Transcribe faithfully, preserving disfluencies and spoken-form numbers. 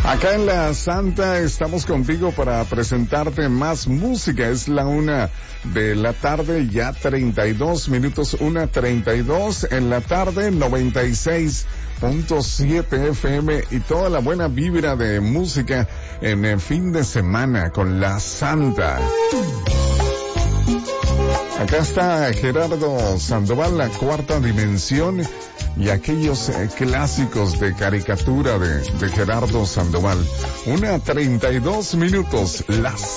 Acá en La Santa estamos contigo para presentarte más música. Es la una de la tarde, ya treinta y dos minutos, una treinta y dos en la tarde, noventa y seis punto siete F M y toda la buena vibra de música en el fin de semana con La Santa. Acá está Gerardo Sandoval, La Cuarta Dimensión, y aquellos eh, clásicos de caricatura de, de Gerardo Sandoval. Una treinta y dos minutos, las